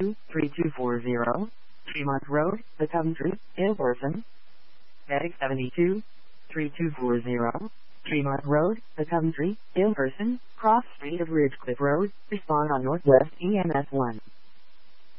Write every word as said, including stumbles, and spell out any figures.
two, three two four zero, Tremont Road, The Coventry, Ilverston. Bag seventy-two, three two four zero, Tremont Road, The Coventry, Ilverston, Cross Street of Ridgecliffe Road, respond on Northwest E M S one.